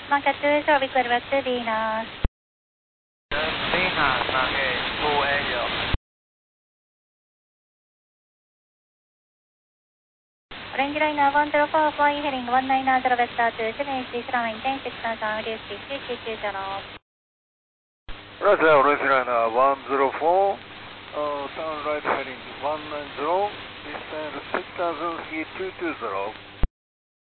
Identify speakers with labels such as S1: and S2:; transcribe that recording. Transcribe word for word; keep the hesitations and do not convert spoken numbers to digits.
S1: Market two, service delivered to Venus.
S2: Venus, okay, two Angel.
S1: Orange liner one zero four four, heading one nine zero vector two seven six, maintain six thousand, reduce speed two two two zero.
S3: Roger, Orange liner one zero four, uh, turn right heading one nine zero, descend six thousand feet two two zero.